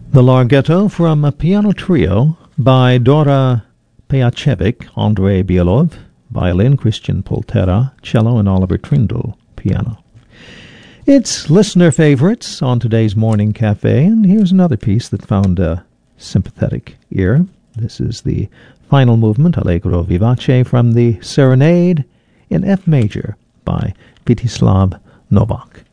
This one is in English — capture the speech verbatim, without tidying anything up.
The Larghetto from a piano trio by Dora Pejacevic, Andrei Bielov, violin, Christian Poltera, cello, and Oliver Trindle, piano. It's listener favorites on today's Morning Cafe, and here's another piece that found a sympathetic ear. This is the final movement, Allegro Vivace, from the Serenade in F major by Vitislav Novak.